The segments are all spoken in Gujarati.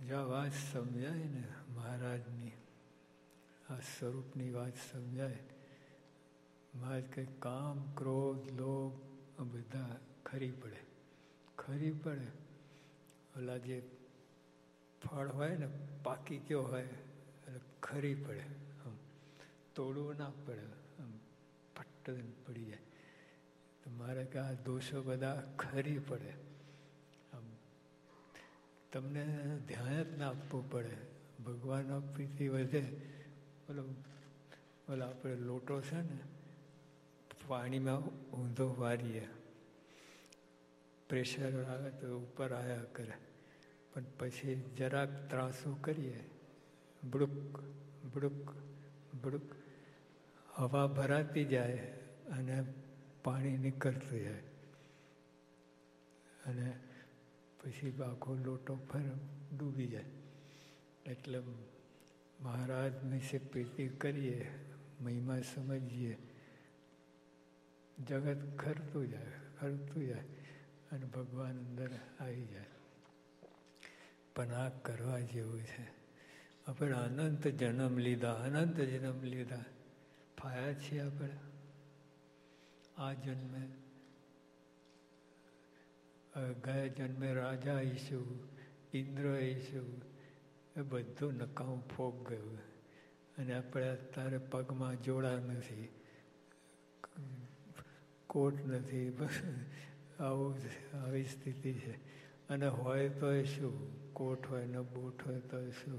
જો આ વાત સમજાય ને મહારાજની, આ સ્વરૂપની વાત સમજાય, મહારાજ કંઈ કામ, ક્રોધ, લોભ આ બધા ખરી પડે. ખરી પડે. ઓલા જે ફળ હોય ને પાકી ગયો હોય એટલે ખરી પડે, આમ તોડવું ના પડે, આમ ફટ પડી જાય. તો મારે કે આ દોષો બધા ખરી પડે. આમ તમને ધ્યાન જ ના આપવું પડે. ભગવાનનો પ્રીતિ વધે. ઓલા આપણે લોટો છે ને પાણીમાં ઊંધો વારીએ, પ્રેશર આવે તો ઉપર આવ્યા કરે, પણ પછી જરાક ત્રાસું કરીએ, બુડુક બુડુક બુડુક હવા ભરાતી જાય અને પાણી નીકળતું જાય અને પછી આખો લોટો ફર ડૂબી જાય. એટલે મહારાજની સે પ્રીતિ કરીએ, મહિમા સમજીએ, જગત ખરતું જાય, ખરતું જાય અને ભગવાન અંદર આવી જાય. પણ આ કરવા જેવું છે. આપણે અનંત જન્મ લીધા, અનંત જન્મ લીધા, ફાયા છીએ આપણે. આ જન્મે ગયા જન્મે રાજા ઈશું, ઇન્દ્ર ઈશું, એ બધું નકામું ફોગ ગયું. અને આપણે અત્યારે પગમાં જોડા નથી, કોટ નથી, બસ આવી સ્થિતિ છે. અને હોય તો એ શું, કોટ હોય ને બૂટ હોય તો શું,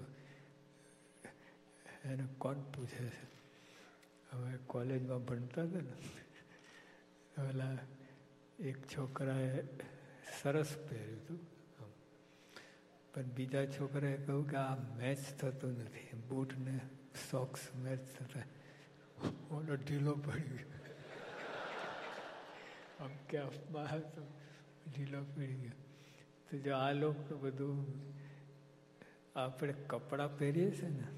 એને કોણ પૂછે છે? હવે કોલેજમાં ભણતા હતા ને, ઓલા એક છોકરાએ સરસ પહેર્યું હતું, પણ બીજા છોકરાએ કહ્યું કે આ મેચ થતું નથી, બૂટ ને સોક્સ મેચ થતા. ઓલો ઢીલો પડી ગયો, આમ કે અપમાં હતો, ઢીલો પડી ગયો. તો જો આ લોકો બધું આપણે કપડાં પહેરીએ છીએ ને,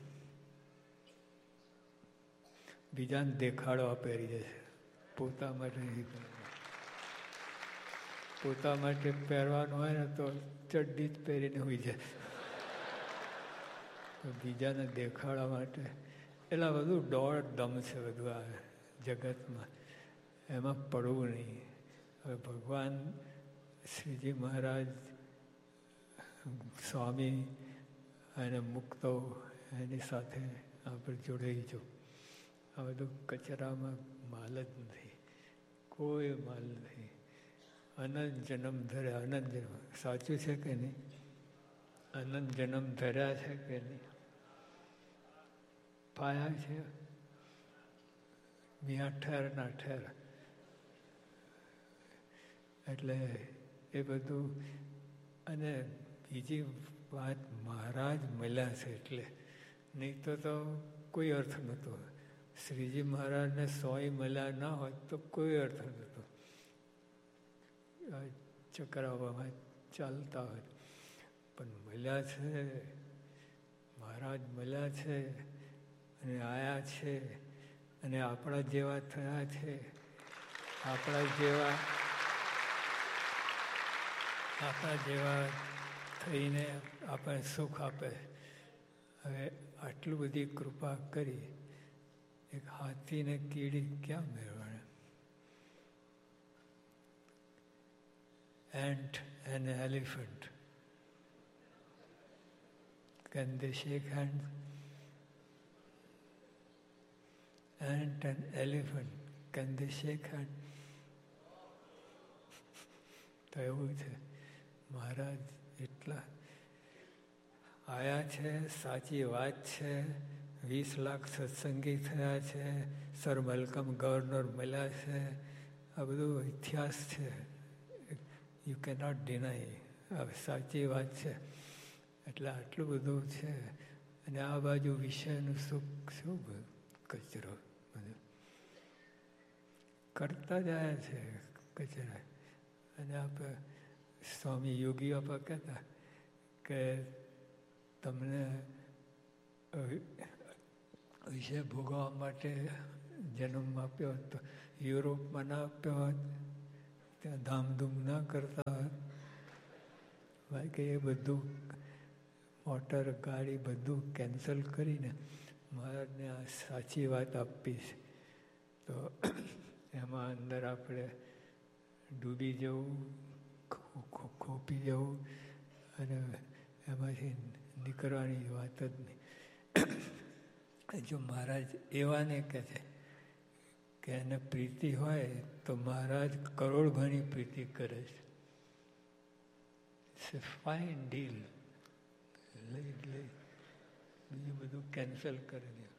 બીજાને દેખાડવા પહેરીએ છીએ, પોતા માટે નહીં પહેરવા. પોતા માટે પહેરવાનું હોય ને તો ચડ્ડી જ પહેરીને હોઈ જાય, તો બીજાને દેખાડવા માટે એટલે બધું દોડ દમ છે બધું આ જગતમાં. એમાં પડવું નહીં. હવે ભગવાન શ્રીજી મહારાજ, સ્વામી અને મુક્તો એની સાથે આપણે જોડાઈ જવું. આ બધું કચરામાં માલ જ નથી, કોઈ માલ નથી. અનંત જન્મ ધર્યા, અનંત જન્મ. સાચું છે કે નહીં? અનંત જન્મ ધર્યા છે કે નહીં? પાયા છે. મિયાં ઠેર ના ઠેર. એટલે એ બધું. અને બીજી વાત, મહારાજ મળ્યા છે એટલે, નહીં તો કોઈ અર્થ નહોતો. શ્રીજી મહારાજને 100 મળ્યા ના હોય તો કોઈ અર્થ નહોતો. ચક્રાવામાં ચાલતા હોય, પણ મળ્યા છે, મહારાજ મળ્યા છે અને આયા છે અને આપણા જેવા થયા છે. આપણા જેવા થઈને આપણને સુખ આપે. હવે આટલું બધી કૃપા કરી, એક હાથીને કીડી ક્યાં મેળવાના? Ant and elephant, can they shake hands? Ant and elephant, can they shake hands? તો એવું છે. મહારાજ એટલા આયા છે, સાચી વાત છે. 20 લાખ સત્સંગી થયા છે, સર મલકમ ગવર્નર મળ્યા છે. આ બધું ઇતિહાસ છે, યુ કેનોટ ડિનાય. હવે સાચી વાત છે. એટલે આટલું બધું છે. અને આ બાજુ વિષયનું સુખ, શું કચરો બધું કરતા જાય છે, કચરા. અને આપણે સ્વામી યોગી બાપા કહેતા કે તમને વિષય ભોગવવા માટે જન્મ આપ્યો હોત તો યુરોપમાં ના આપ્યો હોત, ત્યાં ધામધૂમ ના કરતા હોત. ભાઈ કે એ બધું મોટર ગાડી બધું કેન્સલ કરીને મહારાજને આ સાચી વાત આપી છે. તો એમાં અંદર આપણે ડૂબી જવું, ખોપી જવું અને એમાંથી નીકળવાની વાત જ નહીં. જો મહારાજ એવાને કહે છે કે એને પ્રીતિ હોય તો મહારાજ કરોડ ગણી પ્રીતિ કરે છે. It's A fine deal. લઈ બીજું બધું કેન્સલ કરી દે.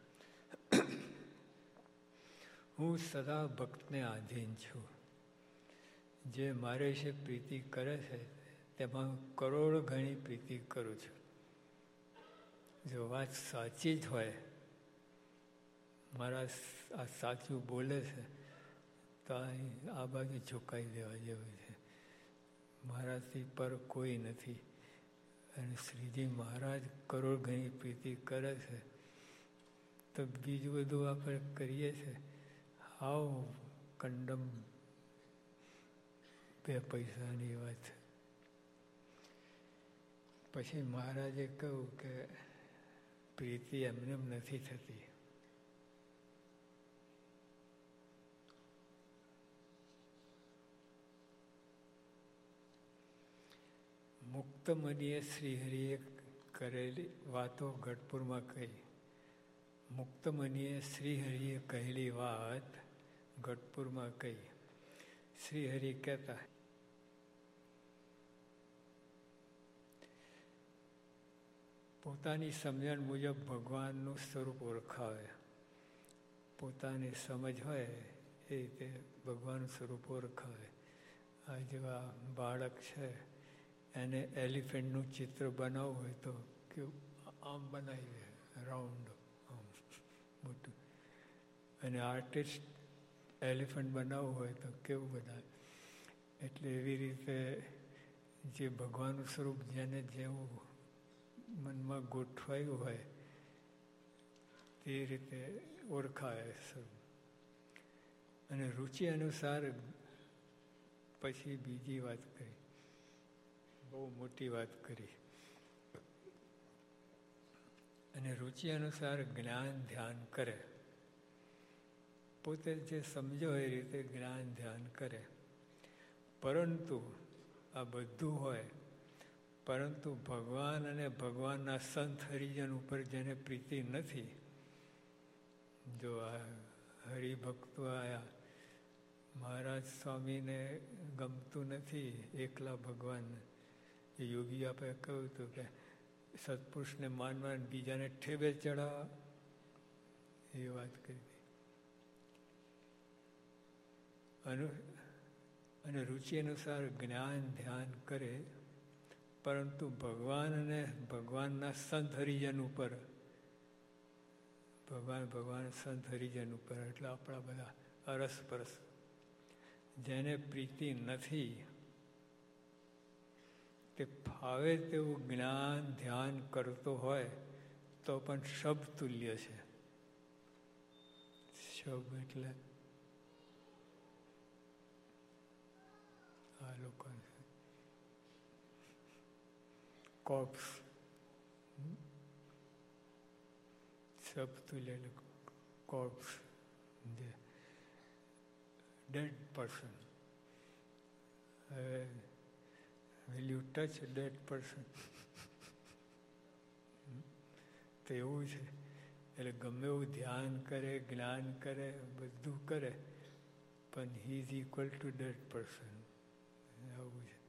હું સદા ભક્તને આધીન છું. જે મારે વિશે પ્રીતિ કરે છે તેમાં કરોડ ગણી પ્રીતિ કરું છું. જો વાત સાચી જ હોય, મારા આ સાચું બોલે છે તો આ બાજુ ઝુકાઈ દેવા જેવું છે. મારાથી પર કોઈ નથી. અને શ્રીજી મહારાજ કરોડ ગણી પ્રીતિ કરે છે તો બીજું બધું આપણે કરીએ છીએ હાવ કંડમ, બે પૈસાની વાત. પછી મહારાજે કહ્યું કે પ્રીતિ એમને એમ નથી થતી. મુક્ત મનીએ શ્રીહરિએ કરેલી વાતો ગઢપુરમાં કહી. મુક્ત મનીએ શ્રીહરિએ કહેલી વાત ગઢપુરમાં કહી. શ્રીહરિ કહેતા, પોતાની સમજણ મુજબ ભગવાનનું સ્વરૂપ ઓળખાવે. પોતાની સમજ હોય એ રીતે ભગવાનનું સ્વરૂપ ઓળખાવે. આ જેવા બાળક છે એને એલિફન્ટનું ચિત્ર બનાવવું હોય તો કેવું આમ બનાવી દે, રાઉન્ડ આમ મોટું. અને આર્ટિસ્ટ એલિફન્ટ બનાવવું હોય તો કેવું બનાવે. એટલે એવી રીતે જે ભગવાનનું સ્વરૂપ જેને જેવું મનમાં ગોઠવાયું હોય તે રીતે ઓળખાય સ્વરૂપ. અને રુચિ અનુસાર પછી બીજી વાત કરી, બહુ મોટી વાત કરી. અને રુચિ અનુસાર જ્ઞાન ધ્યાન કરે. પોતે જે સમજો એ રીતે જ્ઞાન ધ્યાન કરે. પરંતુ આ બધું હોય, પરંતુ ભગવાન અને ભગવાનના સંત હરિજન ઉપર જેને પ્રીતિ નથી, જો આ હરિભક્તો આયા, મહારાજ સ્વામીને ગમતું નથી એકલા ભગવાન. યોગી આપણે કહ્યું હતું કે સત્પુરુષને માનવા બીજાને ઠેબે ચડાવવા, એ વાત કરી. અને રુચિ અનુસાર જ્ઞાન ધ્યાન કરે, પરંતુ ભગવાન અને ભગવાનના સંત હરિજન ઉપર, ભગવાન સંત હરિજન ઉપર એટલે આપણા બધા અરસપરસ જેને પ્રીતિ નથી તે ફાવે તેવું જ્ઞાન ધ્યાન કરતો હોય તો પણ શબ્દ તુલ્ય છે. શબ્દ એટલે આ લોકો કોપ્સ, શબ્દ તુલ્ય કોપ્સ, જે dead person. Will you touch a dead person? તો એવું છે. એટલે ગમે એવું ધ્યાન કરે, જ્ઞાન કરે, બધું કરે, પણ he is equal to dead person. આવું છે.